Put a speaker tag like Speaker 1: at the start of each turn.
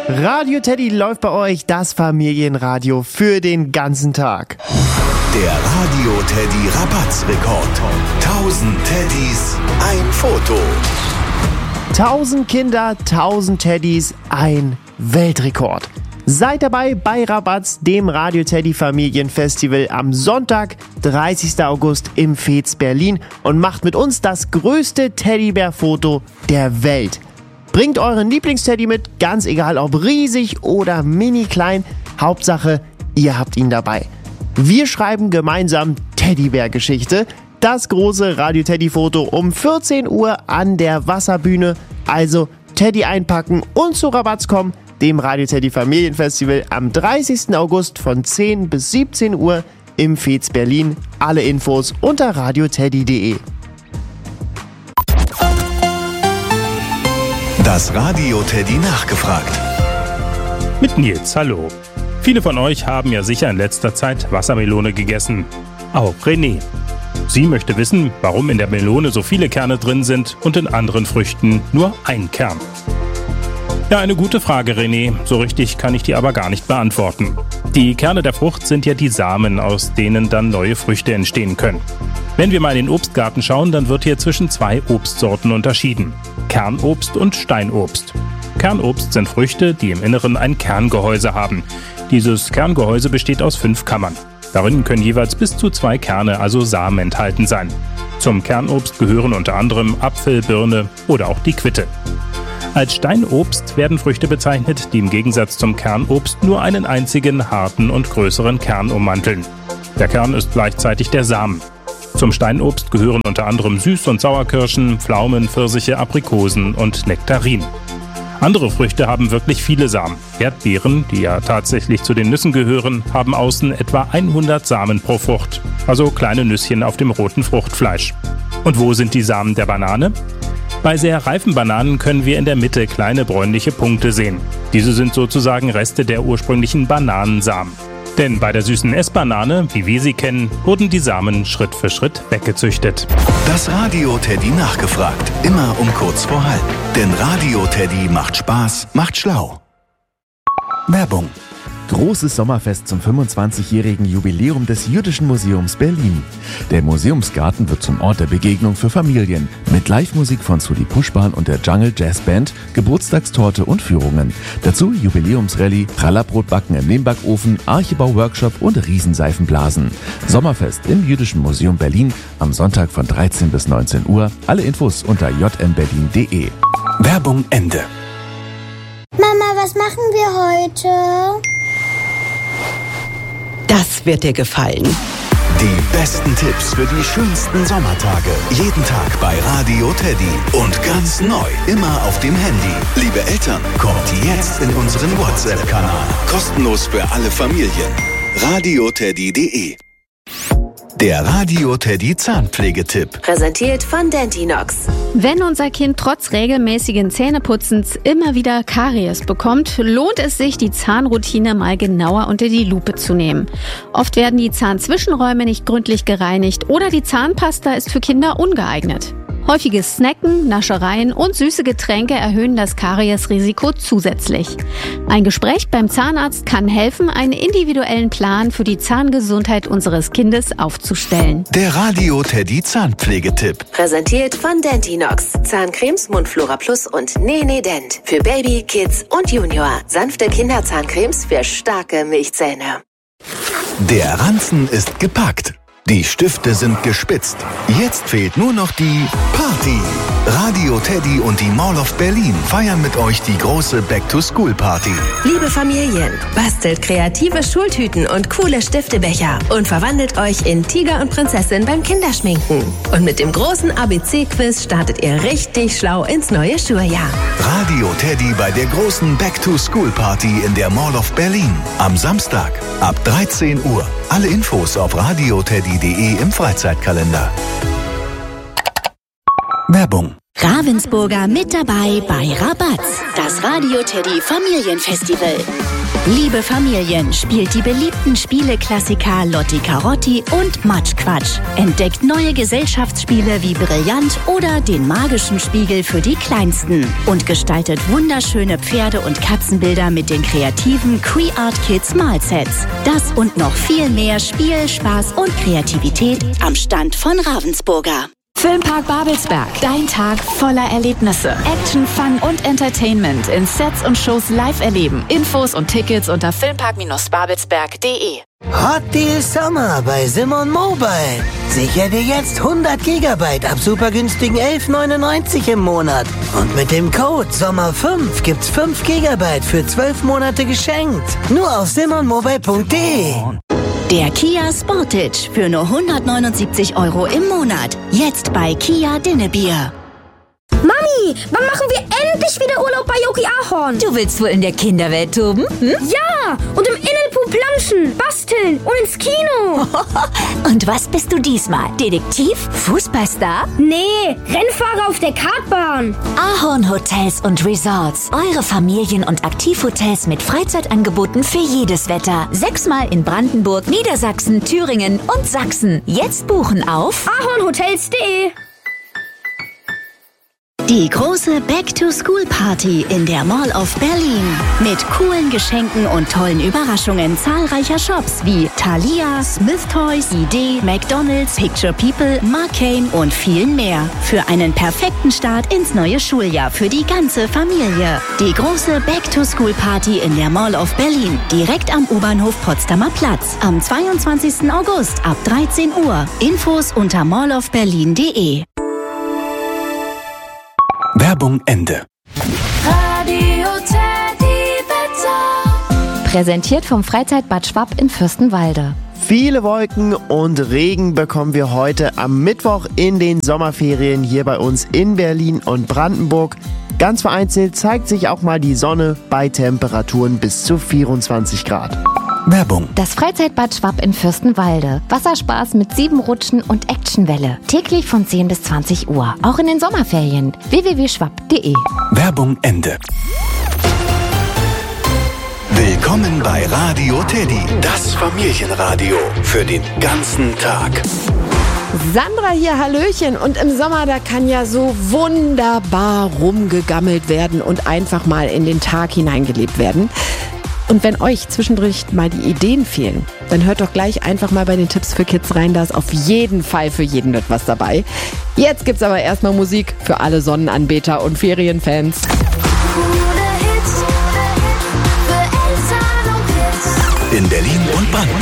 Speaker 1: Radio Teddy läuft bei euch, das Familienradio für den ganzen Tag.
Speaker 2: Der Radio Teddy Rabattrekord. 1000 Teddys, ein Foto.
Speaker 1: 1000 Kinder, 1000 Teddys, ein Weltrekord. Seid dabei bei Rabatz, dem Radio Teddy Familienfestival am Sonntag, 30. August im Veets Berlin und macht mit uns das größte Teddybär-Foto der Welt. Bringt euren Lieblingsteddy mit, ganz egal ob riesig oder mini klein, Hauptsache ihr habt ihn dabei. Wir schreiben gemeinsam Teddybär-Geschichte, das große Radio Teddy Foto um 14 Uhr an der Wasserbühne, also Teddy einpacken und zu Rabatz kommen, dem Radio Teddy Familienfestival am 30. August von 10 bis 17 Uhr im Veets Berlin. Alle Infos unter radioteddy.de.
Speaker 2: Das Radio Teddy nachgefragt.
Speaker 3: Mit Nils, hallo. Viele von euch haben ja sicher in letzter Zeit Wassermelone gegessen. Auch René. Sie möchte wissen, warum in der Melone so viele Kerne drin sind und in anderen Früchten nur ein Kern. Ja, eine gute Frage, René. So richtig kann ich die aber gar nicht beantworten. Die Kerne der Frucht sind ja die Samen, aus denen dann neue Früchte entstehen können. Wenn wir mal in den Obstgarten schauen, dann wird hier zwischen zwei Obstsorten unterschieden: Kernobst und Steinobst. Kernobst sind Früchte, die im Inneren ein Kerngehäuse haben. Dieses Kerngehäuse besteht aus 5 Kammern. Darin können jeweils bis zu 2 Kerne, also Samen, enthalten sein. Zum Kernobst gehören unter anderem Apfel, Birne oder auch die Quitte. Als Steinobst werden Früchte bezeichnet, die im Gegensatz zum Kernobst nur einen einzigen harten und größeren Kern ummanteln. Der Kern ist gleichzeitig der Samen. Zum Steinobst gehören unter anderem Süß- und Sauerkirschen, Pflaumen, Pfirsiche, Aprikosen und Nektarinen. Andere Früchte haben wirklich viele Samen. Erdbeeren, die ja tatsächlich zu den Nüssen gehören, haben außen etwa 100 Samen pro Frucht, also kleine Nüsschen auf dem roten Fruchtfleisch. Und wo sind die Samen der Banane? Bei sehr reifen Bananen können wir in der Mitte kleine bräunliche Punkte sehen. Diese sind sozusagen Reste der ursprünglichen Bananensamen. Denn bei der süßen Essbanane, wie wir sie kennen, wurden die Samen Schritt für Schritt weggezüchtet.
Speaker 2: Das Radio Teddy nachgefragt. Immer um kurz vor halb. Denn Radio Teddy macht Spaß, macht schlau. Werbung.
Speaker 4: Großes Sommerfest zum 25-jährigen Jubiläum des Jüdischen Museums Berlin. Der Museumsgarten wird zum Ort der Begegnung für Familien mit Live-Musik von Suli Puschbahn und der Jungle Jazz Band, Geburtstagstorte und Führungen. Dazu Jubiläumsrallye, Prallerbrotbacken im Lehmbackofen, Archibau-Workshop und Riesenseifenblasen. Sommerfest im Jüdischen Museum Berlin am Sonntag von 13 bis 19 Uhr. Alle Infos unter jmberlin.de.
Speaker 2: Werbung Ende.
Speaker 5: Mama, was machen wir heute?
Speaker 6: Das wird dir gefallen.
Speaker 2: Die besten Tipps für die schönsten Sommertage. Jeden Tag bei Radio Teddy. Und ganz neu, immer auf dem Handy. Liebe Eltern, kommt jetzt in unseren WhatsApp-Kanal. Kostenlos für alle Familien. radioteddy.de. Der Radio Teddy Zahnpflegetipp.
Speaker 7: Präsentiert von Dentinox.
Speaker 8: Wenn unser Kind trotz regelmäßigen Zähneputzens immer wieder Karies bekommt, lohnt es sich, die Zahnroutine mal genauer unter die Lupe zu nehmen. Oft werden die Zahnzwischenräume nicht gründlich gereinigt oder die Zahnpasta ist für Kinder ungeeignet. Häufiges Snacken, Naschereien und süße Getränke erhöhen das Kariesrisiko zusätzlich. Ein Gespräch beim Zahnarzt kann helfen, einen individuellen Plan für die Zahngesundheit unseres Kindes aufzustellen.
Speaker 2: Der Radio Teddy Zahnpflegetipp.
Speaker 7: Präsentiert von Dentinox. Zahncremes, Mundflora Plus und Nene Dent. Für Baby, Kids und Junior. Sanfte Kinderzahncremes für starke Milchzähne.
Speaker 2: Der Ranzen ist gepackt. Die Stifte sind gespitzt. Jetzt fehlt nur noch die Party. Radio Teddy und die Mall of Berlin feiern mit euch die große Back-to-School-Party.
Speaker 7: Liebe Familien, bastelt kreative Schultüten und coole Stiftebecher und verwandelt euch in Tiger und Prinzessin beim Kinderschminken. Und mit dem großen ABC-Quiz startet ihr richtig schlau ins neue Schuljahr.
Speaker 2: Radio Teddy bei der großen Back-to-School-Party in der Mall of Berlin. Am Samstag ab 13 Uhr. Alle Infos auf radioteddy.de im Freizeitkalender. Werbung.
Speaker 9: Ravensburger mit dabei bei Rabatz. Das Radio Teddy Familienfestival.
Speaker 6: Liebe Familien, spielt die beliebten Spieleklassiker Lotti Carotti und Matschquatsch. Entdeckt neue Gesellschaftsspiele wie Brillant oder den magischen Spiegel für die Kleinsten. Und gestaltet wunderschöne Pferde- und Katzenbilder mit den kreativen Creart Kids Malsets. Das und noch viel mehr Spiel, Spaß und Kreativität am Stand von Ravensburger.
Speaker 9: Filmpark Babelsberg. Dein Tag voller Erlebnisse. Action, Fun und Entertainment in Sets und Shows live erleben. Infos und Tickets unter filmpark-babelsberg.de.
Speaker 10: Hot Deal Sommer bei Simon Mobile. Sicher dir jetzt 100 GB ab super günstigen 11,99 im Monat. Und mit dem Code SOMMER5 gibt's 5 GB für 12 Monate geschenkt. Nur auf simonmobile.de.
Speaker 6: Der Kia Sportage für nur 179 € im Monat. Jetzt bei Kia Dinnebier.
Speaker 5: Mami, wann machen wir endlich wieder Urlaub bei Yogi Ahorn?
Speaker 11: Du willst wohl in der Kinderwelt toben?
Speaker 5: Ja, und im Innenpool planschen, basteln und ins Kino.
Speaker 11: Und was bist du diesmal? Detektiv? Fußballstar?
Speaker 5: Nee, Rennfahrer auf der Kartbahn.
Speaker 11: Ahorn Hotels und Resorts. Eure Familien- und Aktivhotels mit Freizeitangeboten für jedes Wetter. 6-mal in Brandenburg, Niedersachsen, Thüringen und Sachsen. Jetzt buchen auf
Speaker 5: ahornhotels.de.
Speaker 6: Die große Back-to-School-Party in der Mall of Berlin. Mit coolen Geschenken und tollen Überraschungen zahlreicher Shops wie Thalia, Smith Toys, ID, McDonald's, Picture People, Marcane und vielen mehr. Für einen perfekten Start ins neue Schuljahr für die ganze Familie. Die große Back-to-School-Party in der Mall of Berlin. Direkt am U-Bahnhof Potsdamer Platz. Am 22. August ab 13 Uhr. Infos unter mallofberlin.de.
Speaker 2: Werbung Ende.
Speaker 9: Radio Teddy Wetter. Präsentiert vom Freizeitbad Schwapp in Fürstenwalde.
Speaker 1: Viele Wolken und Regen bekommen wir heute am Mittwoch in den Sommerferien hier bei uns in Berlin und Brandenburg. Ganz vereinzelt zeigt sich auch mal die Sonne bei Temperaturen bis zu 24 Grad.
Speaker 2: Werbung.
Speaker 9: Das Freizeitbad Schwapp in Fürstenwalde. Wasserspaß mit 7 Rutschen und Actionwelle. Täglich von 10 bis 20 Uhr. Auch in den Sommerferien. www.schwapp.de.
Speaker 2: Werbung Ende. Willkommen bei Radio Teddy, das Familienradio für den ganzen Tag.
Speaker 12: Sandra hier, Hallöchen. Und im Sommer, da kann ja so wunderbar rumgegammelt werden und einfach mal in den Tag hineingelebt werden. Und wenn euch zwischendurch mal die Ideen fehlen, dann hört doch gleich einfach mal bei den Tipps für Kids rein, da ist auf jeden Fall für jeden etwas dabei. Jetzt gibt's aber erstmal Musik für alle Sonnenanbeter und Ferienfans.
Speaker 2: In Berlin und Brandenburg